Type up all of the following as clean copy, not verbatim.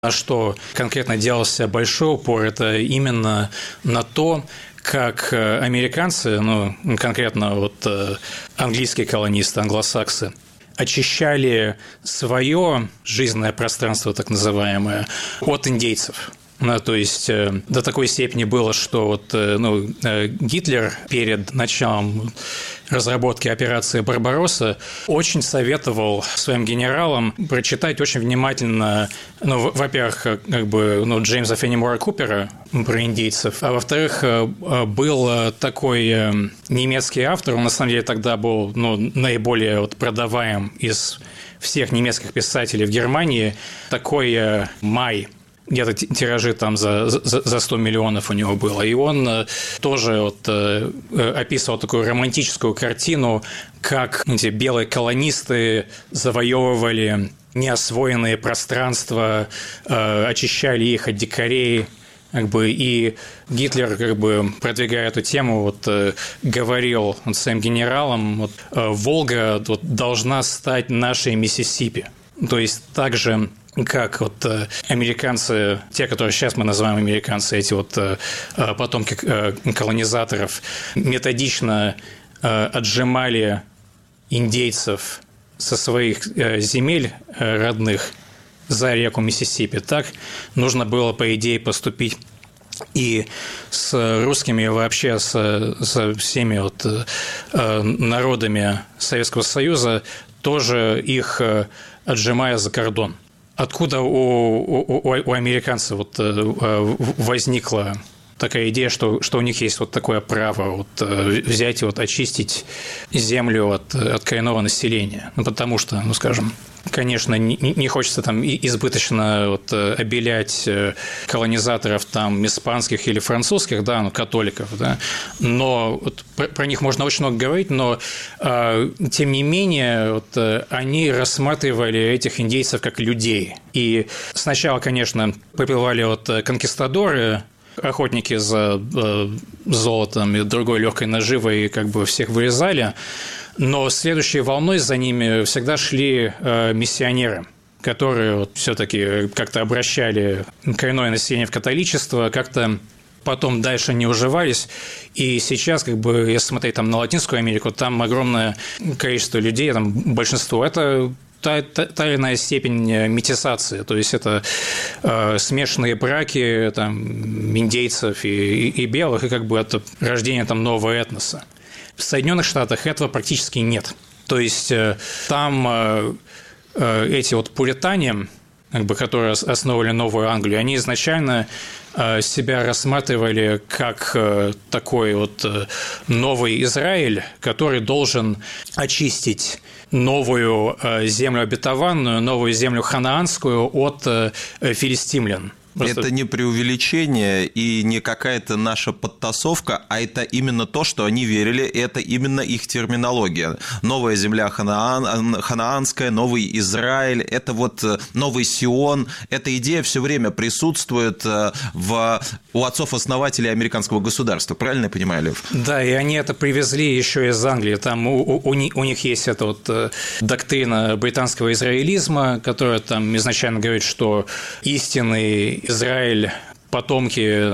На что конкретно делался большой упор, это именно на то, как американцы, конкретно английские колонисты, англосаксы, очищали свое жизненное пространство, так называемое, от индейцев. То есть до такой степени было, что Гитлер перед началом разработки операции «Барбаросса» очень советовал своим генералам прочитать очень внимательно, во-первых, Джеймса Феннимора Купера про индейцев, а во-вторых, был такой немецкий автор, он на самом деле тогда был наиболее продаваем из всех немецких писателей в Германии, такой Май. Где-то тиражи там за 100 миллионов у него было. И он тоже описывал такую романтическую картину, как эти белые колонисты завоевывали неосвоенные пространства, очищали их от дикарей. И Гитлер, продвигая эту тему, говорил своим генералам, Волга должна стать нашей Миссисипи. То есть так же, как американцы, те, которые сейчас мы называем американцы, эти потомки колонизаторов, методично отжимали индейцев со своих земель родных за реку Миссисипи, так нужно было, по идее, поступить и с русскими, и вообще со всеми народами Советского Союза, тоже их отжимая за кордон. Откуда у американцев возникла такая идея, что у них есть такое право взять и очистить землю от коренного населения? Потому что, скажем, конечно, не хочется там избыточно обелять колонизаторов там испанских или французских, католиков, но про них можно очень много говорить, но тем не менее они рассматривали этих индейцев как людей. И сначала, конечно, попивали конкистадоры, охотники за золотом и другой легкой наживой, и всех вырезали. Но следующей волной за ними всегда шли миссионеры, которые все-таки как-то обращали коренное население в католичество, как-то потом дальше не уживались. И сейчас, если смотреть на Латинскую Америку, там огромное количество людей, там большинство – это та или иная степень метисации, то есть это смешанные браки индейцев и белых, и это рождение нового этноса. В Соединенных Штатах этого практически нет. То есть там эти пуритане, которые основывали Новую Англию, они изначально себя рассматривали как такой новый Израиль, который должен очистить новую землю обетованную, новую землю ханаанскую от филистимлян. Это не преувеличение и не какая-то наша подтасовка, а это именно то, что они верили, это именно их терминология. Новая земля ханаанская, новый Израиль, это новый Сион. Эта идея все время присутствует у отцов-основателей американского государства. Правильно я понимаю, Лев? Да, и они это привезли еще из Англии. Там у них есть эта доктрина британского израилизма, которая там изначально говорит, что истинный Израиль, потомки,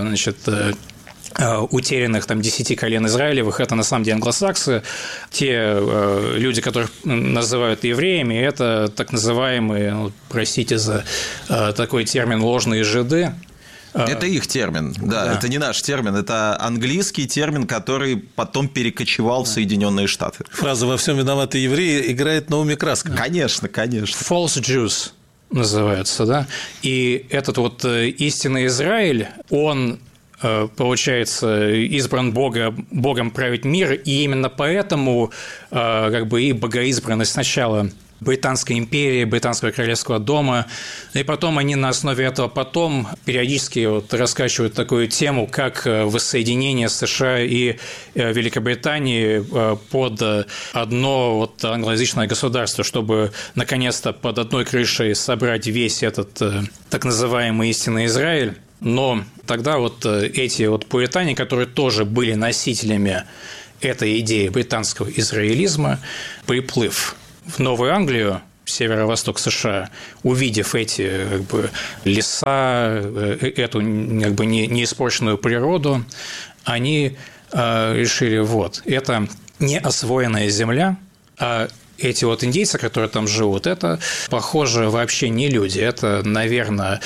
утерянных 10 колен Израилевых, это на самом деле англосаксы. Те люди, которых называют евреями, это так называемые, простите за такой термин, ложные жиды. Это их термин, да, это не наш термин, это английский термин, который потом перекочевал в Соединенные Штаты. Фраза «во всем виноваты евреи» играет новыми красками. Конечно, конечно. False Jews называется, да, и этот истинный Израиль, он, получается, избран Богом править мир, и именно поэтому и богоизбранность сначала Британской империи, Британского королевского дома, и потом они на основе этого потом периодически раскачивают такую тему, как воссоединение США и Великобритании под одно англоязычное государство, чтобы наконец-то под одной крышей собрать весь этот так называемый истинный Израиль. Но тогда эти пуритане, которые тоже были носителями этой идеи британского израилизма, приплыв в Новую Англию, северо-восток США, увидев эти как бы леса, эту как бы неиспорченную природу, они решили, вот, это не освоенная земля, а эти вот индейцы, которые там живут, это, похоже, вообще не люди. Это, наверное,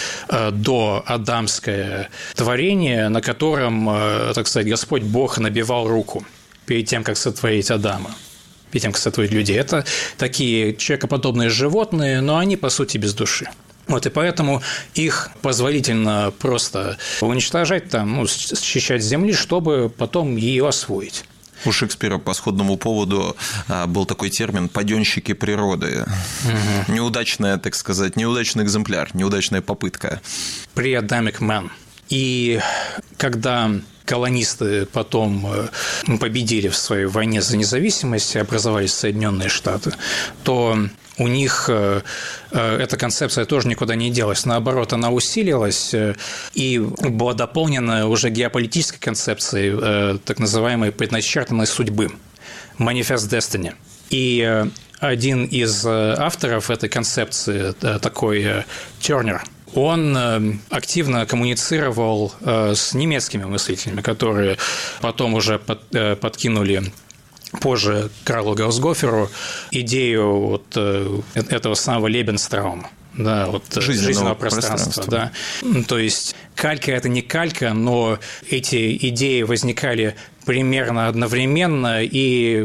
доадамское творение, на котором, так сказать, Господь Бог набивал руку перед тем, как сотворить Адама, перед тем, как сотворить людей. Это такие человекоподобные животные, но они, по сути, без души. Вот, и поэтому их позволительно просто уничтожать, там, счищать с земли, чтобы потом ее освоить. У Шекспира по сходному поводу был такой термин «паденщики природы». Угу. Неудачная, так сказать, неудачный экземпляр, неудачная попытка. Pre-Adamic man. И когда колонисты потом победили в своей войне за независимость и образовались Соединенные Штаты, то у них эта концепция тоже никуда не делась. Наоборот, она усилилась и была дополнена уже геополитической концепцией так называемой предначертанной судьбы – Manifest Destiny. И один из авторов этой концепции, такой Тернер, он активно коммуницировал с немецкими мыслителями, которые потом уже подкинули позже Карлу Гауссгоферу идею вот этого самого Лебенстраума, да, вот жизненного пространства. Да. То есть калька – это не калька, но эти идеи возникали примерно одновременно и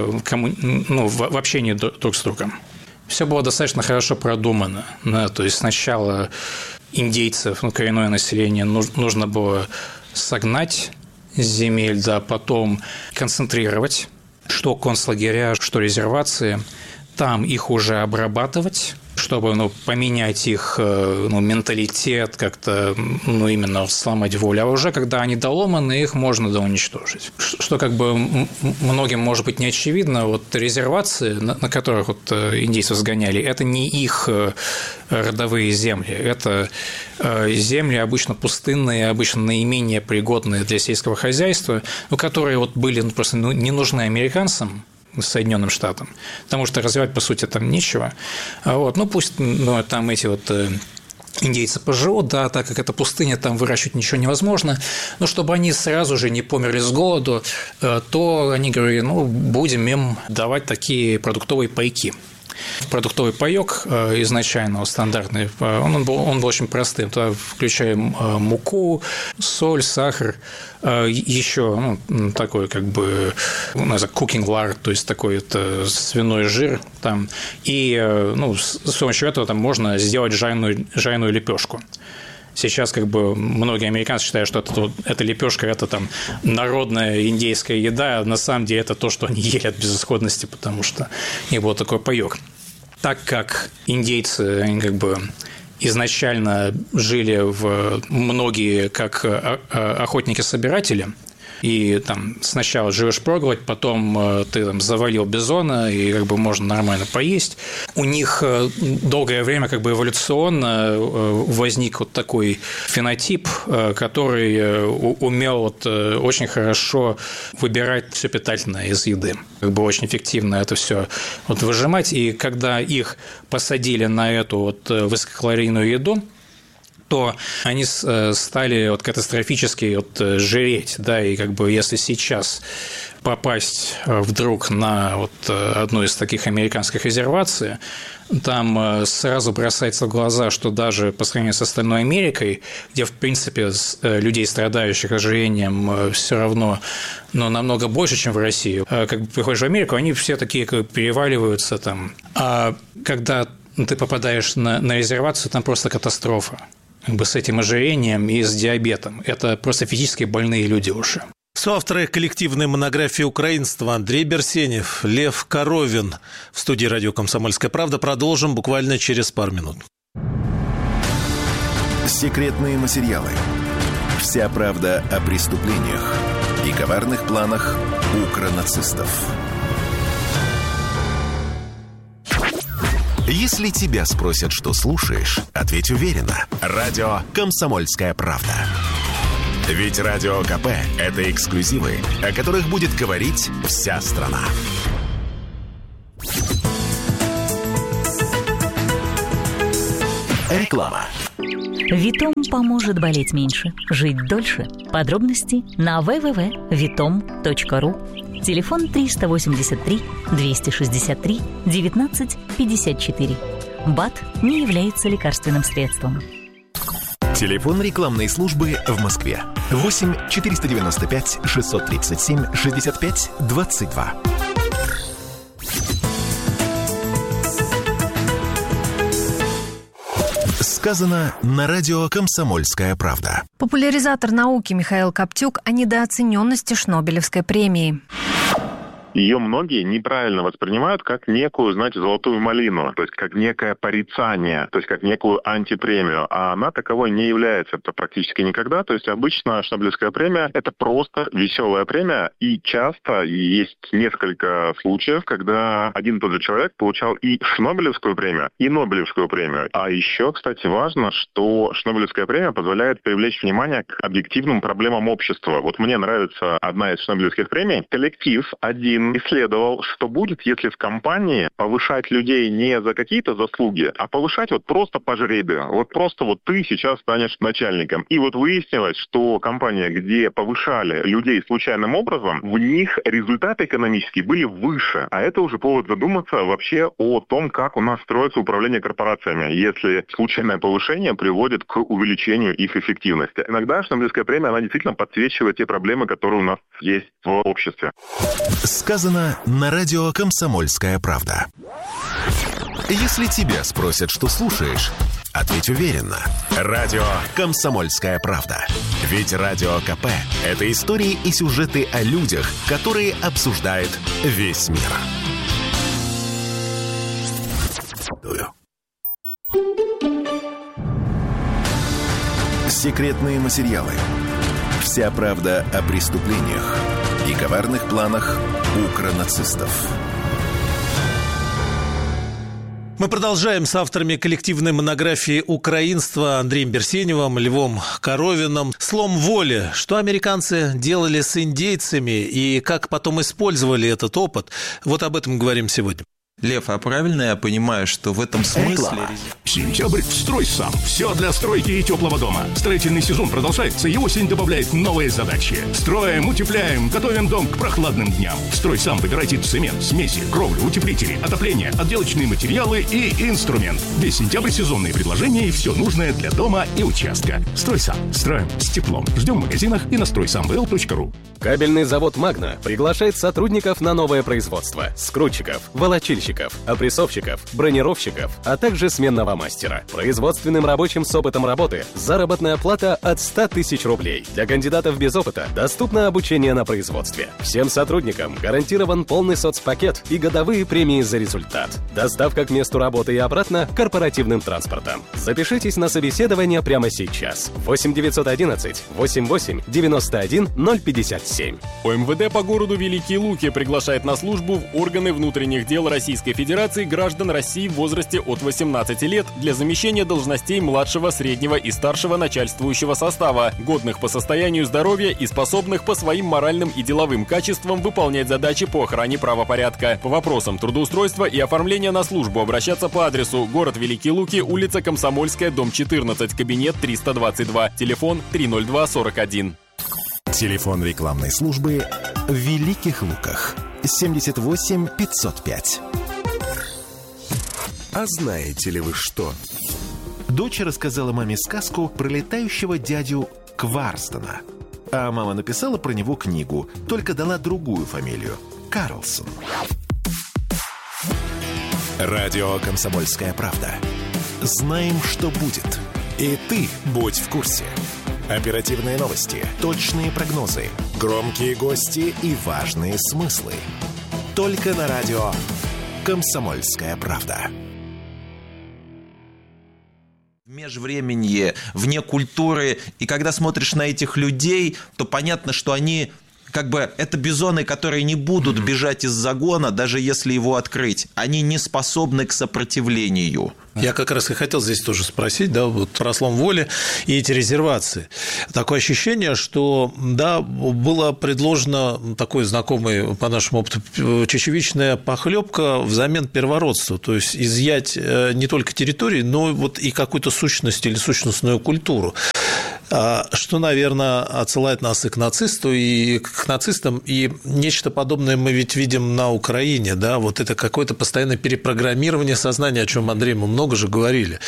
в общении друг с другом. Все было достаточно хорошо продумано. Да, то есть сначала индейцев, коренное население нужно было согнать с земель, да, потом концентрировать, что концлагеря, что резервации, там их уже обрабатывать, чтобы поменять их менталитет, как-то именно сломать волю. А уже когда они доломаны, их можно уничтожить. Что как бы многим может быть не очевидно, вот резервации, на которых вот индейцев сгоняли, это не их родовые земли, это земли обычно пустынные, обычно наименее пригодные для сельского хозяйства, которые вот были просто не нужны американцам, Соединенным Штатам, потому что развивать, по сути, там нечего. Вот. Пусть там эти вот индейцы поживут, да, так как это пустыня, там выращивать ничего невозможно, но чтобы они сразу же не померли с голоду, то они говорили, будем им давать такие продуктовые пайки. Продуктовый паёк изначально стандартный, он был очень простым. Туда включаем муку, соль, сахар, еще такой как бы cooking lard, то есть такой свиной жир там, и с помощью этого там можно сделать жареную лепешку. Сейчас как бы многие американцы считают, что эта лепешка – это там народная индейская еда, а на самом деле это то, что они ели от безысходности, потому что не было такой паёк. Так как индейцы, они как бы изначально жили многие как охотники-собиратели, и там сначала живешь проголодь, потом ты там завалил бизона, и как бы можно нормально поесть. У них долгое время как бы эволюционно возник вот такой фенотип, который умел очень хорошо выбирать все питательное из еды. Как бы очень эффективно это все выжимать. И когда их посадили на эту высококалорийную еду, то они стали катастрофически жиреть, да, и как бы если сейчас попасть вдруг на одну из таких американских резерваций, там сразу бросается в глаза, что даже по сравнению с остальной Америкой, где, в принципе, людей, страдающих ожирением, все равно намного больше, чем в России. Как бы приходишь в Америку, они все такие переваливаются там. А когда ты попадаешь на резервацию, там просто катастрофа. Как бы с этим ожирением и с диабетом. Это просто физически больные люди уже. Соавторы коллективной монографии «Украинство» Андрей Берсенев, Лев Коровин. В студии радио «Комсомольская правда». Продолжим буквально через пару минут. Секретные материалы. Вся правда о преступлениях и коварных планах укронацистов. Если тебя спросят, что слушаешь, ответь уверенно. Радио «Комсомольская правда». Ведь Радио КП – это эксклюзивы, о которых будет говорить вся страна. Реклама. Витом поможет болеть меньше, жить дольше. Подробности на www.vitom.ru. Телефон 383 263 19 54. БАД не является лекарственным средством. Телефон рекламной службы в Москве. 8 495 637 65 22. Сказано на радио «Комсомольская правда». Популяризатор науки Михаил Коптюк о недооцененности Шнобелевской премии. Ее многие неправильно воспринимают как некую, знаете, золотую малину, то есть как некое порицание, то есть как некую антипремию, а она таковой не является практически никогда. То есть обычно Шнобелевская премия – это просто веселая премия, и часто есть несколько случаев, когда один и тот же человек получал и Шнобелевскую премию, и Нобелевскую премию. А еще, кстати, важно, что Шнобелевская премия позволяет привлечь внимание к объективным проблемам общества. Вот мне нравится одна из Шнобелевских премий. Коллектив один исследовал, что будет, если в компании повышать людей не за какие-то заслуги, а повышать вот просто по жребию. Вот просто вот ты сейчас станешь начальником. И вот выяснилось, что компания, где повышали людей случайным образом, в них результаты экономические были выше. А это уже повод задуматься вообще о том, как у нас строится управление корпорациями, если случайное повышение приводит к увеличению их эффективности. Иногда Шнобелевская премия, она действительно подсвечивает те проблемы, которые у нас есть в обществе. Сказано на радио «Комсомольская правда». Если тебя спросят, что слушаешь, ответь уверенно. Радио «Комсомольская правда». Ведь Радио КП – это истории и сюжеты о людях, которые обсуждает весь мир. Секретные материалы. Вся правда о преступлениях и коварных планах укронацистов. Мы продолжаем с авторами коллективной монографии «Украинство» Андреем Берсеневым, Львом Коровиным. «Слом воли». Что американцы делали с индейцами и как потом использовали этот опыт? Вот об этом говорим сегодня. Лев, а правильно я понимаю, что в этом смысле... Сентябрь в «Стройсам». Все для стройки и теплого дома. Строительный сезон продолжается, и осень добавляет новые задачи. Строим, утепляем, готовим дом к прохладным дням. В «Стройсам» выбирайте цемент, смеси, кровлю, утеплители, отопление, отделочные материалы и инструмент. Весь сентябрь сезонные предложения и все нужное для дома и участка. «Стройсам». Строим с теплом. Ждем в магазинах и на стройсамвл.ру. Кабельный завод «Магна» приглашает сотрудников на новое производство. Скрутчиков, волочильщиков, опрессовщиков, бронировщиков, а также сменного мастера. Производственным рабочим с опытом работы заработная плата от 100 тысяч рублей. Для кандидатов без опыта доступно обучение на производстве. Всем сотрудникам гарантирован полный соцпакет и годовые премии за результат. Доставка к месту работы и обратно корпоративным транспортом. Запишитесь на собеседование прямо сейчас. 8 911 88 91 057. ОМВД по городу Великие Луки приглашает на службу в органы внутренних дел Российской Федерации граждан России в возрасте от 18 лет для замещения должностей младшего, среднего и старшего начальствующего состава, годных по состоянию здоровья и способных по своим моральным и деловым качествам выполнять задачи по охране правопорядка. По вопросам трудоустройства и оформления на службу обращаться по адресу: город Великие Луки, улица Комсомольская, дом 14, кабинет 322, телефон 30241. Телефон рекламной службы в Великих Луках 78 505. А знаете ли вы что? Дочь рассказала маме сказку про летающего дядю Кварстона. А мама написала про него книгу, только дала другую фамилию – Карлсон. Радио «Комсомольская правда». Знаем, что будет. И ты будь в курсе. Оперативные новости, точные прогнозы, громкие гости и важные смыслы. Только на радио «Комсомольская правда». В межвременье, вне культуры. И когда смотришь на этих людей, то понятно, что они как бы это бизоны, которые не будут бежать из загона, даже если его открыть. Они не способны к сопротивлению. Я как раз и хотел здесь тоже спросить, да, вот про слом воли и эти резервации. Такое ощущение, что, да, было предложено такой знакомый по нашему опыту чечевичная похлебка взамен первородства, то есть изъять не только территории, но вот и какую-то сущность или сущностную культуру. Что, наверное, отсылает нас и к нацисту, и к нацистам, и нечто подобное мы ведь видим на Украине, да, вот это какое-то постоянное перепрограммирование сознания, о чем, Андрей, мы много же говорили,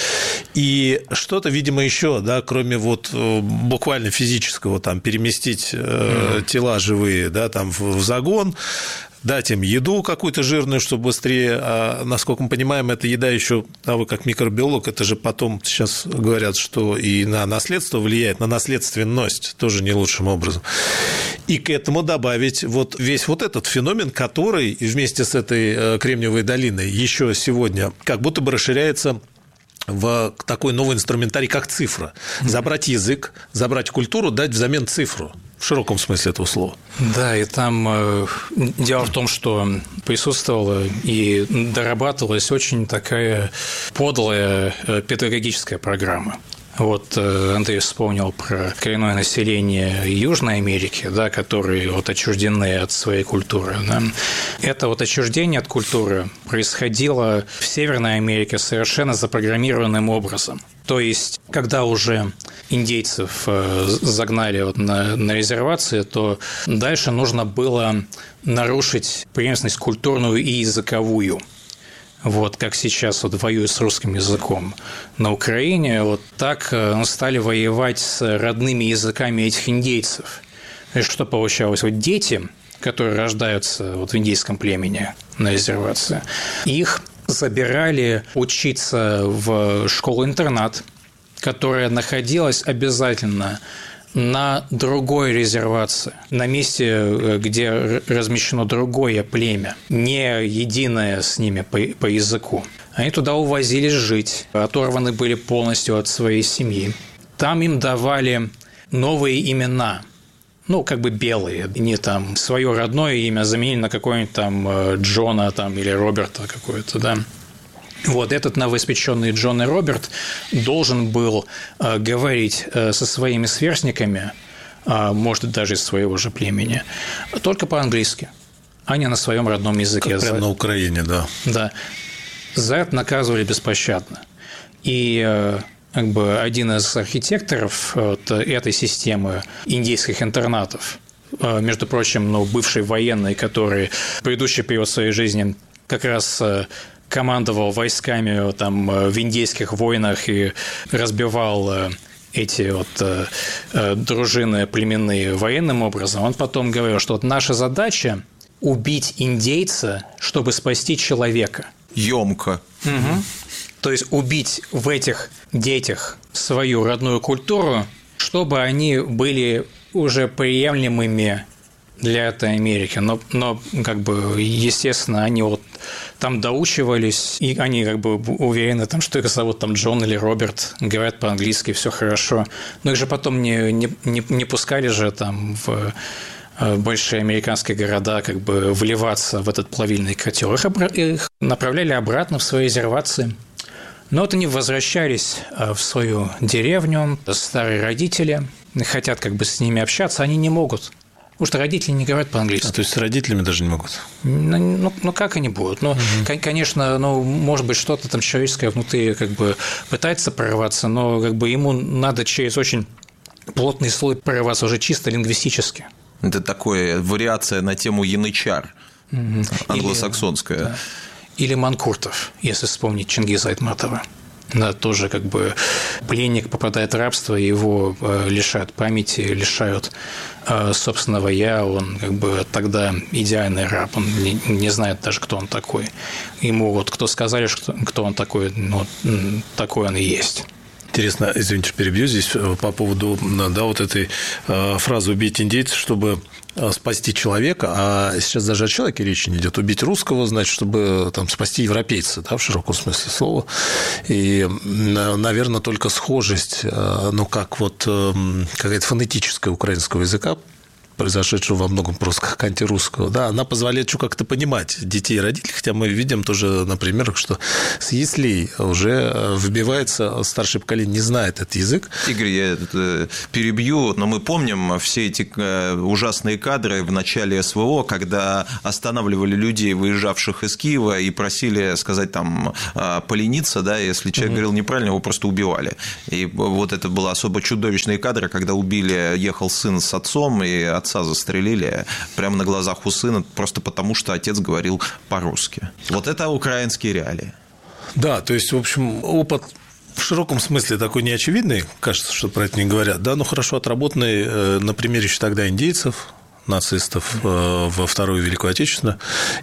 и что-то, видимо, еще, да, кроме вот буквально физического, там, переместить тела живые, да, там, в загон, дать им еду какую-то жирную, чтобы быстрее, а, насколько мы понимаем, эта еда еще, а вы как микробиолог, это же потом сейчас говорят, что и на наследство влияет, на наследственность тоже не лучшим образом. И к этому добавить вот весь вот этот феномен, который вместе с этой Кремниевой долиной еще сегодня как будто бы расширяется в такой новый инструментарий, как цифра. Забрать язык, забрать культуру, дать взамен цифру. В широком смысле этого слова. Да, и там дело в том, что присутствовала и дорабатывалась очень такая подлая педагогическая программа. Вот Андрей вспомнил про коренное население Южной Америки, да, которые вот отчуждены от своей культуры. Да. Это вот отчуждение от культуры происходило в Северной Америке совершенно запрограммированным образом. То есть, когда уже индейцев загнали вот на резервации, то дальше нужно было нарушить преемственность культурную и языковую. Вот как сейчас вот воюют с русским языком на Украине, вот так стали воевать с родными языками этих индейцев. И что получалось? Вот дети, которые рождаются вот в индейском племени на резервации, их забирали учиться в школу-интернат, которая находилась обязательно на другой резервации, на месте, где размещено другое племя, не единое с ними по языку. Они туда увозились жить, оторваны были полностью от своей семьи. Там им давали новые имена, ну, как бы белые, не там свое родное имя заменили на какое-нибудь там Джона там, или Роберта какое-то, да. Вот этот новоиспеченный Джон и Роберт должен был говорить со своими сверстниками, может, даже из своего же племени, только по-английски, а не на своем родном языке. Как прямо на Украине, да. Да. За это наказывали беспощадно. И как бы один из архитекторов вот этой системы индейских интернатов, между прочим, бывший военный, который в предыдущий период своей жизни как раз командовал войсками там, в индейских войнах и разбивал эти вот дружины племенные военным образом, он потом говорил, что вот наша задача – убить индейца, чтобы спасти человека. Ёмко. Угу. То есть убить в этих детях свою родную культуру, чтобы они были уже приемлемыми для этой Америки. Но как бы, естественно, они вот там доучивались, и они как бы уверены, там, что их зовут там Джон или Роберт, говорят по-английски, все хорошо. Но их же потом не пускали же там в большие американские города как бы вливаться в этот плавильный котел. Их направляли обратно в свои резервации. Но вот они возвращались в свою деревню, старые родители хотят как бы с ними общаться, они не могут. Потому что родители не говорят по-английски. То есть с родителями даже не могут? Ну как они будут? Конечно, может быть, что-то там человеческое внутри как бы пытается прорываться, но как бы ему надо через очень плотный слой прорываться уже чисто лингвистически. Это такая вариация на тему янычар, англосаксонская. Да. Или манкуртов, если вспомнить Чингиза Айтматова. Да, тоже как бы пленник попадает в рабство, его лишают памяти, лишают собственного «я», он как бы тогда идеальный раб, он не знает даже, кто он такой. Ему вот кто сказали, кто он такой, такой он и есть. Интересно, извините, перебью здесь по поводу, да, вот этой фразы «убить индейца, чтобы спасти человека», а сейчас даже о человеке речи не идет. Убить русского, значит, чтобы там, спасти европейца, да, в широком смысле слова. И, наверное, только схожесть, как вот какая-то фонетическая украинского языка произошедшего во многом просто как антирусского, да, она позволяет еще как-то понимать детей и родителей, хотя мы видим тоже на примерах, что с яслей уже вбивается, старшее поколение не знает этот язык. Игорь, я перебью, но мы помним все эти ужасные кадры в начале СВО, когда останавливали людей, выезжавших из Киева, и просили сказать там полениться, да, если человек говорил неправильно, его просто убивали. И вот это было особо чудовищные кадры, когда ехал сын с отцом, и отца застрелили прямо на глазах у сына, просто потому что отец говорил по-русски. Вот это украинские реалии. Да, то есть, в общем, опыт в широком смысле такой неочевидный, кажется, что про это не говорят, да, но хорошо отработанный на примере еще тогда индейцев, нацистов во Вторую Великую Отечественную,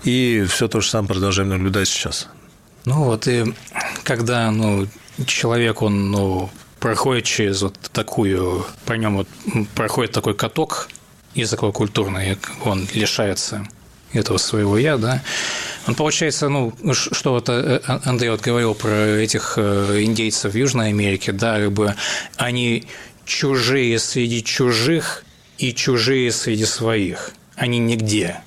и все то же самое продолжаем наблюдать сейчас. Ну вот, и когда человек, он проходит через вот такую, по нему проходит такой каток языково-культурный, он лишается этого своего «я», да, он, получается, что вот Андрей вот говорил про этих индейцев в Южной Америке, да, как бы они чужие среди чужих и чужие среди своих, они нигде.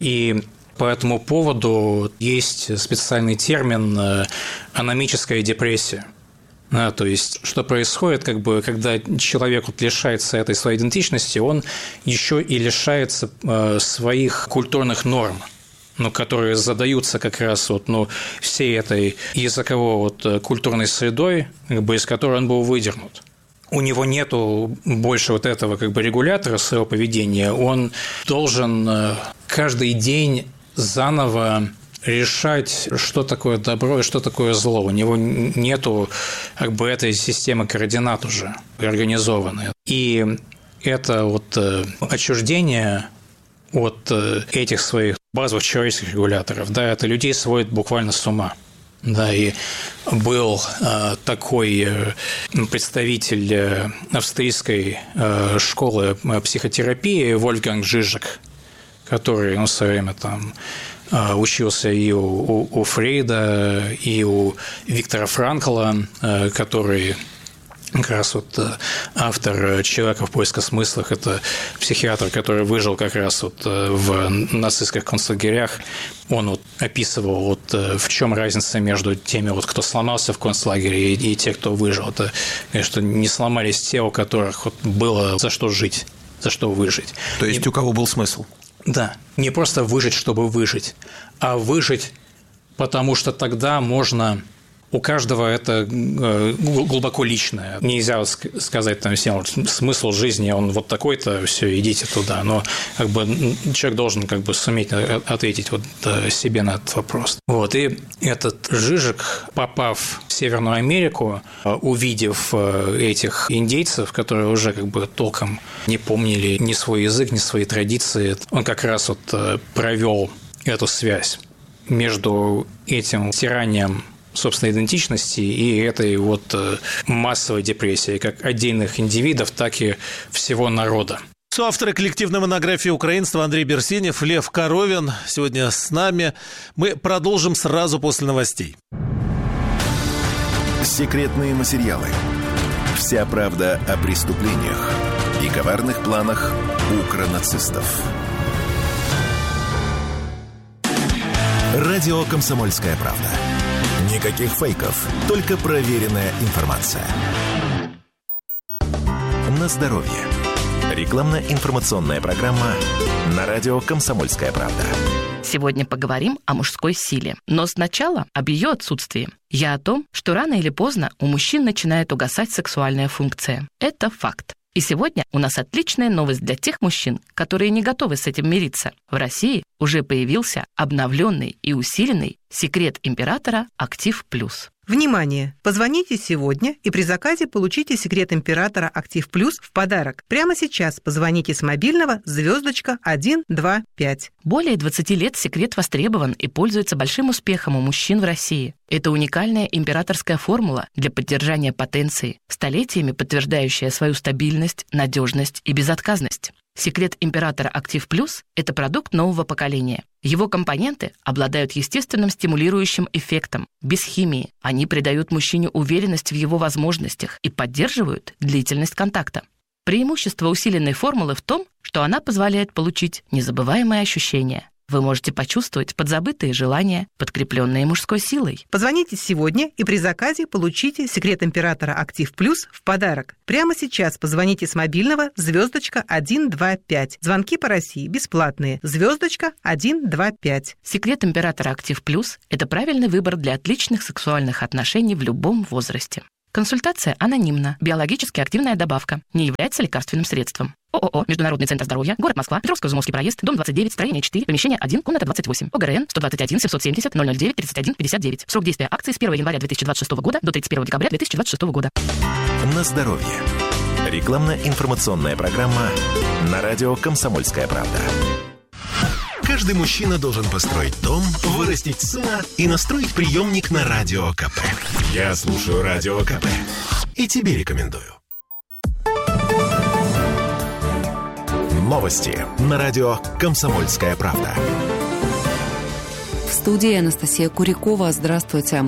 И по этому поводу есть специальный термин «аномическая депрессия». Да, то есть, что происходит, как бы, когда человек лишается этой своей идентичности, он еще и лишается своих культурных норм, которые задаются как раз всей этой языково-культурной средой, как бы, из которой он был выдернут. У него нету больше этого как бы регулятора своего поведения, он должен каждый день заново решать, что такое добро и что такое зло. У него нету как бы этой системы координат уже организованной. И это отчуждение от этих своих базовых человеческих регуляторов, да, это людей сводит буквально с ума. Да, и был такой представитель австрийской школы психотерапии Вольфганг Жижик, который в свое время там учился и у Фрейда, и у Виктора Франкла, который как раз автор «Человека в поисках смыслах», это психиатр, который выжил как раз в нацистских концлагерях. Он описывал, в чем разница между теми, кто сломался в концлагере, и те, кто выжил. Это, конечно, не сломались те, у которых было за что жить, за что выжить. То есть, у кого был смысл? Да, не просто выжить, чтобы выжить, а выжить, потому что тогда можно... У каждого это глубоко личное. Нельзя сказать там всем, смысл жизни, он вот такой-то, все, идите туда. Но как бы человек должен как бы суметь ответить себе на этот вопрос. И этот Жижик, попав в Северную Америку, увидев этих индейцев, которые уже как бы толком не помнили ни свой язык, ни свои традиции, он как раз провел эту связь между этим стиранием собственной идентичности и этой массовой депрессии, как отдельных индивидов, так и всего народа. Соавторы коллективной монографии «Украинство» Андрей Берсенев, Лев Коровин сегодня с нами. Мы продолжим сразу после новостей. Секретные материалы. Вся правда о преступлениях и коварных планах укронацистов. Радио «Комсомольская правда». Никаких фейков, только проверенная информация. На здоровье. Рекламно-информационная программа на радио «Комсомольская правда». Сегодня поговорим о мужской силе. Но сначала об ее отсутствии. Я о том, что рано или поздно у мужчин начинает угасать сексуальная функция. Это факт. И сегодня у нас отличная новость для тех мужчин, которые не готовы с этим мириться. В России уже появился обновленный и усиленный секрет императора «Актив Плюс». Внимание! Позвоните сегодня и при заказе получите секрет императора «Актив Плюс» в подарок. Прямо сейчас позвоните с мобильного *125. Более 20 лет секрет востребован и пользуется большим успехом у мужчин в России. Это уникальная императорская формула для поддержания потенции, столетиями подтверждающая свою стабильность, надежность и безотказность. Секрет императора «Актив Плюс» – это продукт нового поколения. Его компоненты обладают естественным стимулирующим эффектом, без химии. Они придают мужчине уверенность в его возможностях и поддерживают длительность контакта. Преимущество усиленной формулы в том, что она позволяет получить незабываемые ощущения. Вы можете почувствовать подзабытые желания, подкрепленные мужской силой. Позвоните сегодня и при заказе получите секрет императора Актив Плюс в подарок. Прямо сейчас позвоните с мобильного *125. Звонки по России бесплатные. *125. Секрет императора Актив Плюс – это правильный выбор для отличных сексуальных отношений в любом возрасте. Консультация анонимна. Биологически активная добавка. Не является лекарственным средством. ООО «Международный центр здоровья», город Москва, Петровско-Изумовский проезд, дом 29, строение 4, помещение 1, комната 28. ОГРН 121 770 009 31 59. Срок действия акции с 1 января 2026 года до 31 декабря 2026 года. На здоровье. Рекламно-информационная программа на радио «Комсомольская правда». Каждый мужчина должен построить дом, вырастить сына и настроить приемник на Радио КП. Я слушаю Радио КП и тебе рекомендую. Новости на радио «Комсомольская правда». В студии Анастасия Курякова. Здравствуйте.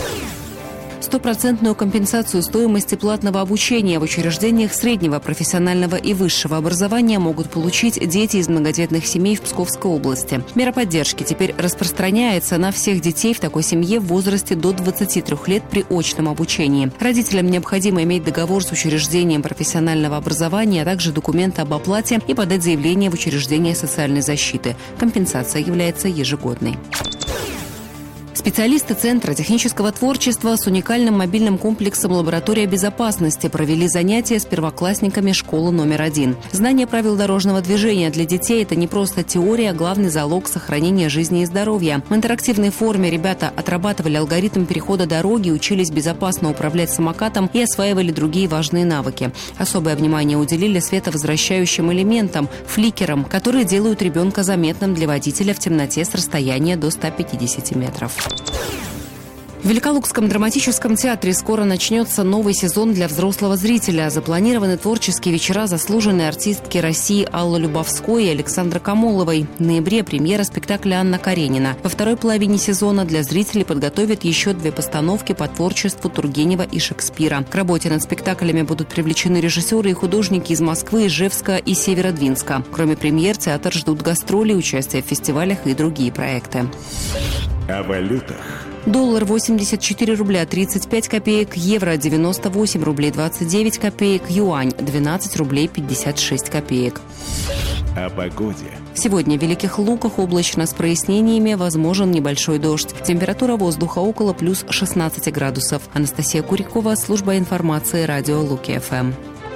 100% компенсацию стоимости платного обучения в учреждениях среднего, профессионального и высшего образования могут получить дети из многодетных семей в Псковской области. Мера поддержки теперь распространяется на всех детей в такой семье в возрасте до 23 лет при очном обучении. Родителям необходимо иметь договор с учреждением профессионального образования, а также документы об оплате и подать заявление в учреждение социальной защиты. Компенсация является ежегодной. Специалисты Центра технического творчества с уникальным мобильным комплексом «Лаборатория безопасности» провели занятия с первоклассниками школы номер 1. Знание правил дорожного движения для детей – это не просто теория, а главный залог сохранения жизни и здоровья. В интерактивной форме ребята отрабатывали алгоритм перехода дороги, учились безопасно управлять самокатом и осваивали другие важные навыки. Особое внимание уделили световозвращающим элементам – фликерам, которые делают ребенка заметным для водителя в темноте с расстояния до 150 метров. В Великолукском драматическом театре скоро начнется новый сезон для взрослого зрителя. Запланированы творческие вечера заслуженной артистки России Аллы Любовской и Александры Камоловой. В ноябре премьера спектакля «Анна Каренина». Во второй половине сезона для зрителей подготовят еще 2 постановки по творчеству Тургенева и Шекспира. К работе над спектаклями будут привлечены режиссеры и художники из Москвы, Ижевска и Северодвинска. Кроме премьер, театр ждут гастроли, участие в фестивалях и другие проекты. О валютах. Доллар 84 рубля 35 копеек, евро 98 рублей 29 копеек, юань 12 рублей 56 копеек. О погоде. Сегодня в Великих Луках облачно с прояснениями, возможен небольшой дождь. Температура воздуха около плюс 16 градусов. Анастасия Курякова, служба информации, радио Луки-ФМ.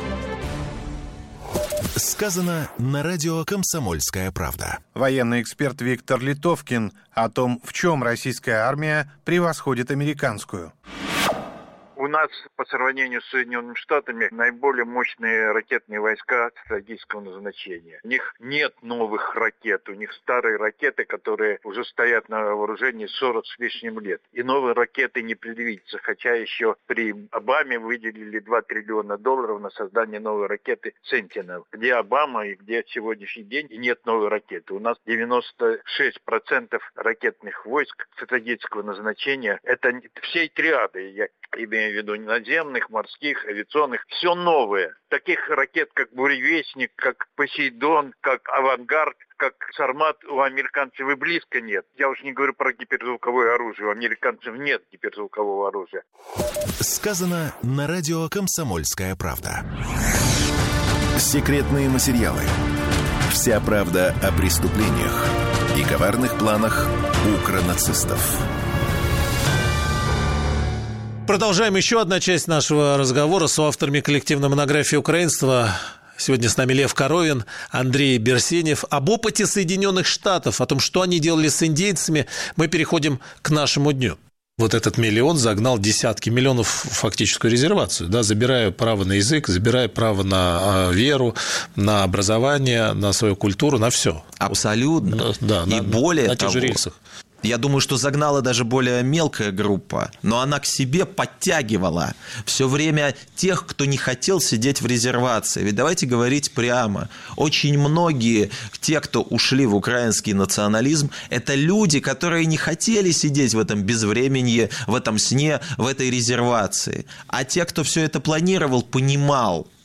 Сказано на радио «Комсомольская правда». Военный эксперт Виктор Литовкин о том, в чем российская армия превосходит американскую. У нас по сравнению с Соединенными Штатами наиболее мощные ракетные войска стратегического назначения. У них нет новых ракет, у них старые ракеты, которые уже стоят на вооружении 40 с лишним лет. И новые ракеты не предвидится, хотя еще при Обаме выделили $2 триллиона на создание новой ракеты «Сентинел». Где Обама и где сегодняшний день, и нет новой ракеты. У нас 96% ракетных войск стратегического назначения. Это всей триады, я имею в виду наземных, морских, авиационных, все новое. Таких ракет, как «Буревестник», как «Посейдон», как «Авангард», как «Сармат» у американцев и близко нет. Я уж не говорю про гиперзвуковое оружие. У американцев нет гиперзвукового оружия. Сказано на радио «Комсомольская правда». Секретные материалы. Вся правда о преступлениях и коварных планах укронацистов. Продолжаем еще одна часть нашего разговора с авторами коллективной монографии «Украинство». Сегодня с нами Лев Коровин, Андрей Берсенев. Об опыте Соединенных Штатов, о том, что они делали с индейцами, мы переходим к нашему дню. Вот этот миллион загнал десятки миллионов в фактическую резервацию, да, забирая право на язык, забирая право на веру, на образование, на свою культуру, на все. Абсолютно. Да, и более на того, тех же рельсах. Я думаю, что загнала даже более мелкая группа, но она к себе подтягивала все время тех, кто не хотел сидеть в резервации. Ведь давайте говорить прямо. Очень многие, те, кто ушли в украинский национализм, это люди, которые не хотели сидеть в этом безвременье, в этом сне, в этой резервации. А те, кто все это планировал, понимал,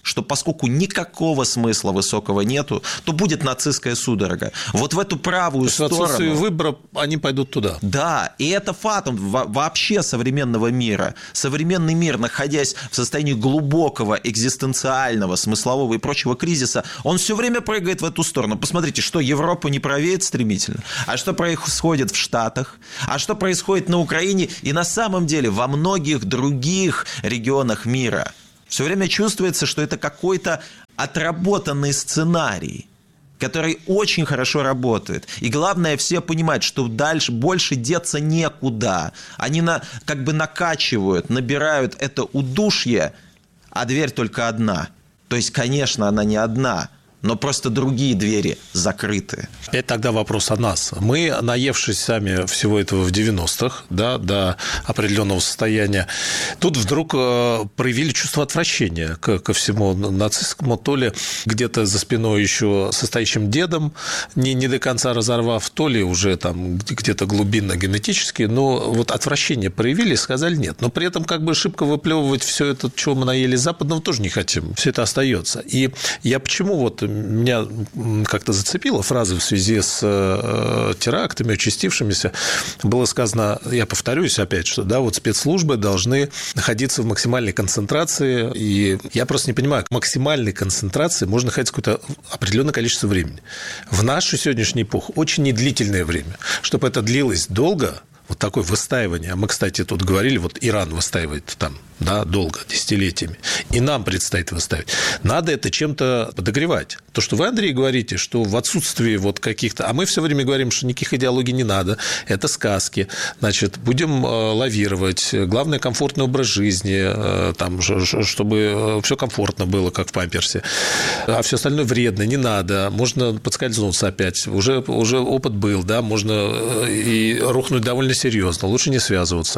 что поскольку никакого смысла высокого нету, то будет нацистская судорога. Вот в эту правую сторону... В отсутствие выбора они пойдут туда. Да, и это фатум вообще современного мира. Современный мир, находясь в состоянии глубокого экзистенциального, смыслового и прочего кризиса, он все время прыгает в эту сторону. Посмотрите, что Европа не правеет стремительно, а что происходит в Штатах, а что происходит на Украине и на самом деле во многих других регионах мира. Все время чувствуется, что это какой-то отработанный сценарий, который очень хорошо работает. И главное, все понимают, что дальше больше деться некуда. Они как бы накачивают, набирают это удушье, а дверь только одна. То есть, конечно, она не одна, но просто другие двери закрыты. Опять тогда вопрос о нас. Мы, наевшись сами всего этого в 90-х, да, до определенного состояния, тут вдруг проявили чувство отвращения ко всему нацистскому, то ли где-то за спиной еще состоящим дедом, не до конца разорвав, то ли уже там где-то глубинно генетически, но вот отвращение проявили, сказали нет. Но при этом как бы шибко выплевывать все это, чего мы наели западного, тоже не хотим. Все это остается. И я почему вот меня как-то зацепила фраза в связи с терактами, участившимися. Было сказано, я повторюсь опять, что да, вот спецслужбы должны находиться в максимальной концентрации, и я просто не понимаю, к максимальной концентрации можно находиться какое-то определенное количество времени. В нашу сегодняшнюю эпоху очень недлительное время. Чтобы это длилось долго, вот такое выстаивание, а мы, кстати, тут говорили, вот Иран выстаивает там, да, долго, десятилетиями, и нам предстоит выстаивать. Надо это чем-то подогревать. То, что вы, Андрей, говорите, что в отсутствии вот каких-то... А мы все время говорим, что никаких идеологий не надо, это сказки, значит, будем лавировать, главное, комфортный образ жизни, там, чтобы все комфортно было, как в памперсе, а все остальное вредно, не надо, можно подскользнуться опять, уже опыт был, да, можно и рухнуть довольно серьезно, лучше не связываться.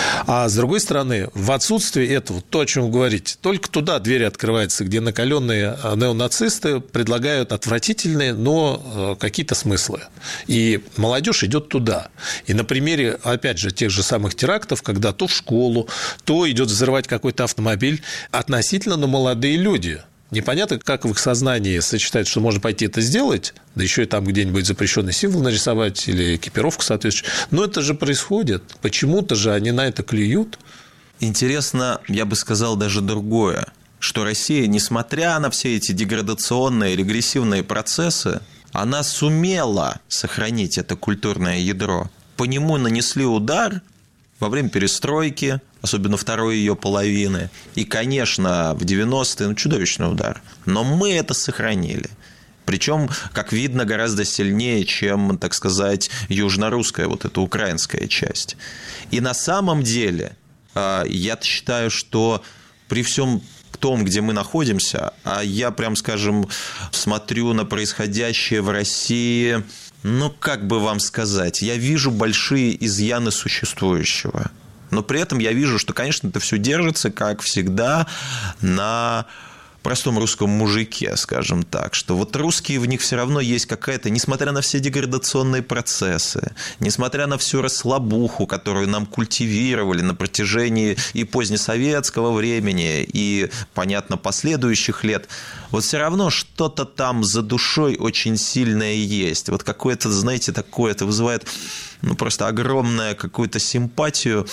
А с другой стороны, в отсутствии этого, то, о чем вы говорите, только туда двери открываются, где накаленные неонацисты предлагают отвратительные, но какие-то смыслы. И молодежь идет туда. И на примере, опять же, тех же самых терактов, когда то в школу, то идет взрывать какой-то автомобиль, относительно, но молодые люди. Непонятно, как в их сознании сочетать, что можно пойти это сделать, да еще и там где-нибудь запрещенный символ нарисовать или экипировку соответствующую. Но это же происходит. Почему-то же они на это клюют. Интересно, я бы сказал даже другое, что Россия, несмотря на все эти деградационные, регрессивные процессы, она сумела сохранить это культурное ядро. По нему нанесли удар во время перестройки, особенно второй ее половины. И, конечно, в 90-е чудовищный удар. Но мы это сохранили. Причем, как видно, гораздо сильнее, чем, так сказать, южно-русская, вот эта украинская часть. И на самом деле, я считаю, что при всем том, где мы находимся, а я, прям скажем, смотрю на происходящее в России, как бы вам сказать, я вижу большие изъяны существующего. Но при этом я вижу, что, конечно, это все держится, как всегда, на простом русском мужике, скажем так, что вот русские, в них все равно есть какая-то, несмотря на все деградационные процессы, несмотря на всю расслабуху, которую нам культивировали на протяжении и позднесоветского времени, и, понятно, последующих лет, вот все равно что-то там за душой очень сильное есть. Вот какое-то, знаете, такое, это вызывает просто огромную какую-то симпатию.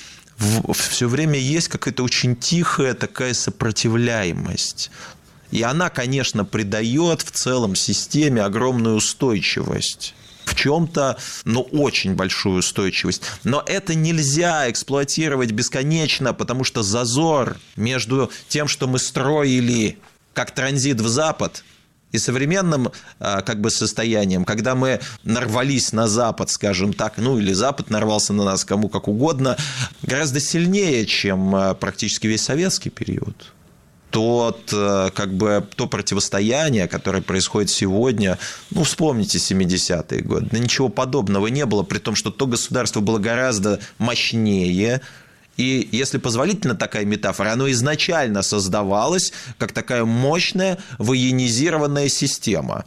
Все время есть какая-то очень тихая такая сопротивляемость. И она, конечно, придает в целом системе огромную устойчивость. В чем-то, очень большую устойчивость. Но это нельзя эксплуатировать бесконечно, потому что зазор между тем, что мы строили как транзит в Запад, и современным состоянием, когда мы нарвались на Запад, скажем так, или Запад нарвался на нас, кому как угодно, гораздо сильнее, чем практически весь советский период. То противостояние, которое происходит сегодня, вспомните 70-е годы, ничего подобного не было, при том, что то государство было гораздо мощнее. И, если позволительно такая метафора, оно изначально создавалось как такая мощная военизированная система.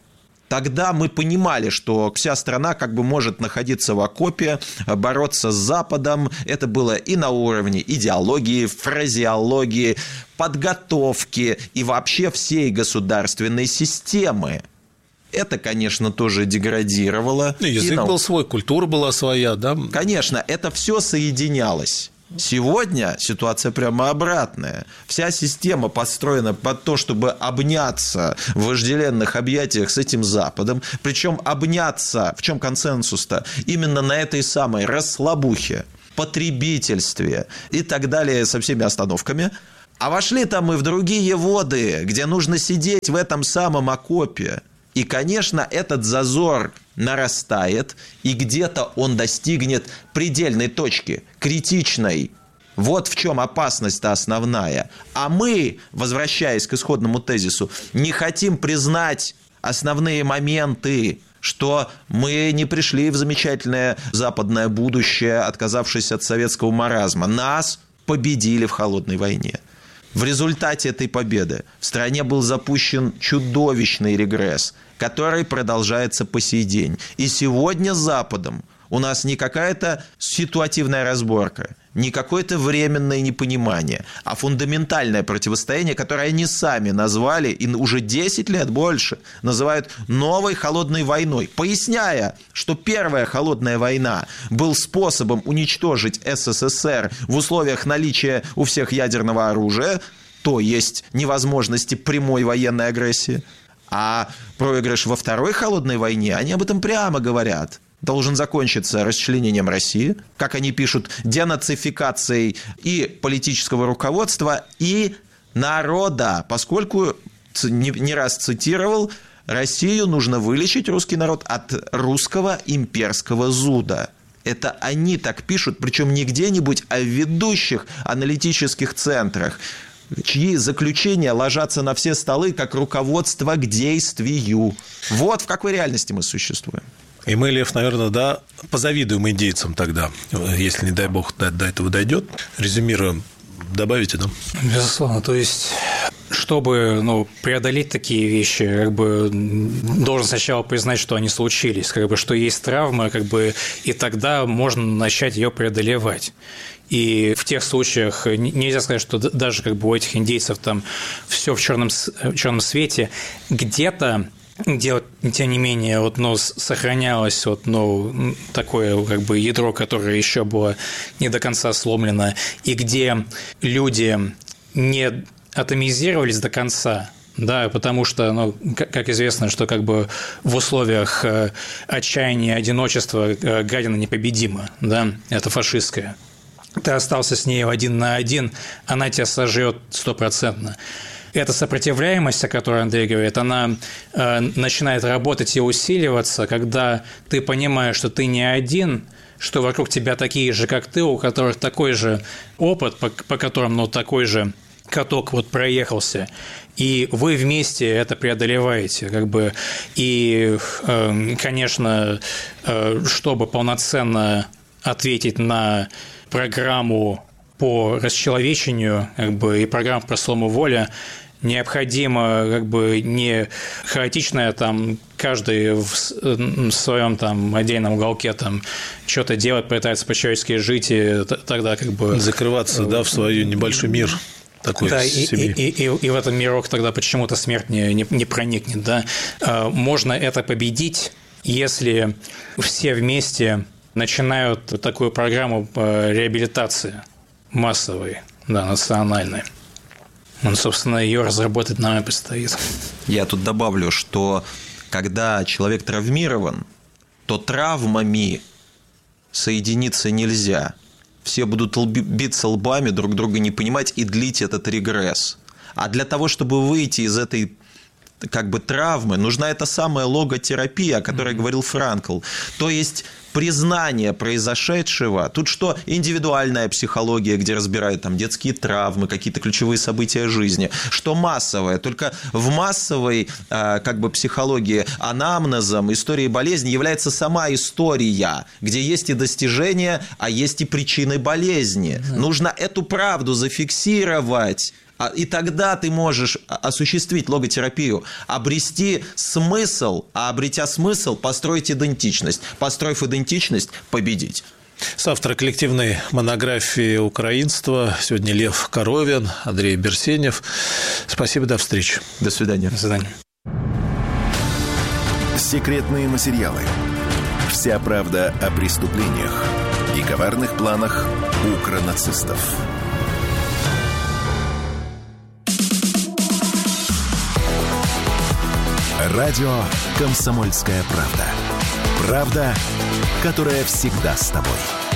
Тогда мы понимали, что вся страна как бы может находиться в окопе, бороться с Западом. Это было и на уровне идеологии, фразеологии, подготовки и вообще всей государственной системы. Это, конечно, тоже деградировало. Язык был свой, культура была своя, да? Конечно, это все соединялось. Сегодня ситуация прямо обратная. Вся система построена под то, чтобы обняться в вожделенных объятиях с этим Западом. Причем обняться, в чем консенсус-то? Именно на этой самой расслабухе, потребительстве и так далее со всеми остановками. А вошли там мы в другие воды, где нужно сидеть в этом самом окопе. И, конечно, этот зазор нарастает, и где-то он достигнет предельной точки, критичной. Вот в чем опасность-то основная. А мы, возвращаясь к исходному тезису, не хотим признать основные моменты, что мы не пришли в замечательное западное будущее, отказавшись от советского маразма. Нас победили в холодной войне. В результате этой победы в стране был запущен чудовищный регресс, который продолжается по сей день. И сегодня с Западом у нас не какая-то ситуативная разборка, не какое-то временное непонимание, а фундаментальное противостояние, которое они сами назвали, и уже 10 лет больше, называют новой холодной войной, поясняя, что первая холодная война был способом уничтожить СССР в условиях наличия у всех ядерного оружия, то есть невозможности прямой военной агрессии, а проигрыш во второй холодной войне, они об этом прямо говорят, должен закончиться расчленением России, как они пишут, денацификацией и политического руководства, и народа, поскольку, не раз цитировал, Россию нужно вылечить, русский народ, от русского имперского зуда. Это они так пишут, причем не где-нибудь, а в ведущих аналитических центрах, чьи заключения ложатся на все столы как руководство к действию. Вот в какой реальности мы существуем. И мы, Лев, наверное, да, позавидуем индейцам тогда, если, не дай бог, до этого дойдет. Резюмируем, добавите, да? Безусловно, то есть, чтобы преодолеть такие вещи, как бы должен сначала признать, что они случились, как бы, что есть травма, как бы, и тогда можно начать ее преодолевать. И в тех случаях нельзя сказать, что даже как бы у этих индейцев там все в черном свете, где-то, где, тем не менее, сохранялось такое как бы ядро, которое еще было не до конца сломлено, и где люди не атомизировались до конца, да, потому что, как известно, что как бы в условиях отчаяния, одиночества гадина непобедима, да, это фашистская. Ты остался с ней 1 на 1, она тебя сожрет 100%. Эта сопротивляемость, о которой Андрей говорит, она начинает работать и усиливаться, когда ты понимаешь, что ты не один, что вокруг тебя такие же, как ты, у которых такой же опыт, по которому такой же каток проехался, и вы вместе это преодолеваете, как бы, и, конечно, чтобы полноценно ответить на программу по расчеловечению, как бы, и программу по слому воли, необходимо как бы не хаотичное там каждый в своем там отдельном уголке там что-то делать, пытается по-человечески жить, и тогда как бы закрываться, да, в свой небольшой мир. Такой, да, и в этом мирок тогда почему-то смерть не проникнет, да. Можно это победить, если все вместе начинают такую программу по реабилитации массовой, да, национальной. Собственно, ее разработать нам и предстоит. Я тут добавлю, что когда человек травмирован, то травмами соединиться нельзя. Все будут биться лбами, друг друга не понимать и длить этот регресс. А для того, чтобы выйти из этой как бы травмы, нужна эта самая логотерапия, о которой говорил Франкл. То есть признание произошедшего. Тут что? Индивидуальная психология, где разбирают там детские травмы, какие-то ключевые события жизни. Что массовое. Только в массовой как бы психологии анамнезом истории болезни является сама история, где есть и достижения, а есть и причины болезни. Нужно эту правду зафиксировать, И тогда ты можешь осуществить логотерапию, обрести смысл, а обретя смысл, построить идентичность. Построив идентичность, победить. Соавторы коллективной монографии «Украинство» сегодня Лев Коровин, Андрей Берсенев. Спасибо, до встречи. До свидания. До свидания. Секретные материалы. Вся правда о преступлениях и коварных планах укронацистов. Радио «Комсомольская правда». Правда, которая всегда с тобой.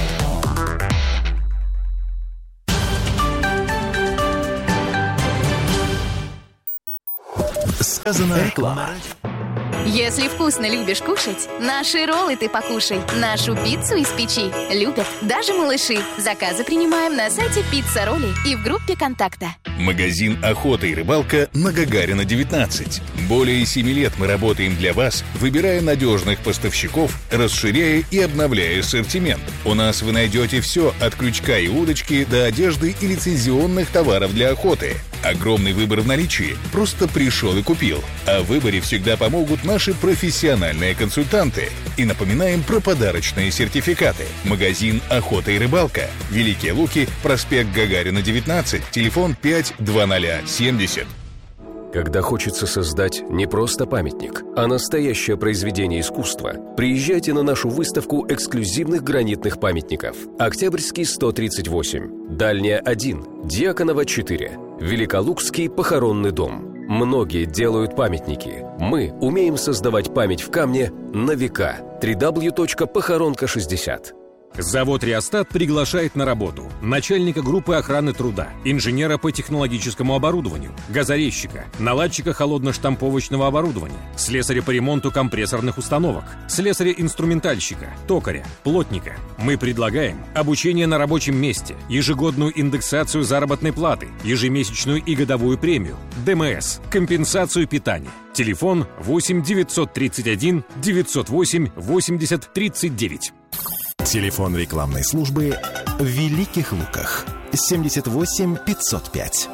Сказано реклама. Если вкусно любишь кушать, наши роллы ты покушай. Нашу пиццу из печи любят даже малыши. Заказы принимаем на сайте Пицца Ролли и в группе «Контакта». Магазин «Охота и рыбалка» на Гагарина, 19. Более 7 лет мы работаем для вас, выбирая надежных поставщиков, расширяя и обновляя ассортимент. У нас вы найдете все от крючка и удочки до одежды и лицензионных товаров для охоты. Огромный выбор в наличии. Просто пришел и купил. А в выборе всегда помогут наши профессиональные консультанты. И напоминаем про подарочные сертификаты. Магазин «Охота и рыбалка». Великие Луки, проспект Гагарина, 19. Телефон 52070. Когда хочется создать не просто памятник, а настоящее произведение искусства, приезжайте на нашу выставку эксклюзивных гранитных памятников. Октябрьский, 138, Дальняя, 1, Дьяконова, 4, Великолукский похоронный дом. Многие делают памятники. Мы умеем создавать память в камне на века. www.похоронка60. Завод «Реостат» приглашает на работу начальника группы охраны труда, инженера по технологическому оборудованию, газорезчика, наладчика холодно-штамповочного оборудования, слесаря по ремонту компрессорных установок, слесаря-инструментальщика, токаря, плотника. Мы предлагаем обучение на рабочем месте, ежегодную индексацию заработной платы, ежемесячную и годовую премию, ДМС, компенсацию питания. Телефон 8 931 908 80 39. Телефон рекламной службы в Великих Луках 78 505.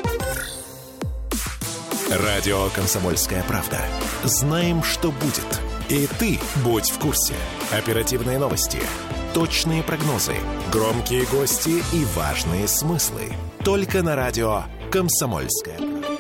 Радио «Комсомольская правда». Знаем, что будет. И ты будь в курсе. Оперативные новости, точные прогнозы, громкие гости и важные смыслы. Только на радио «Комсомольская правда».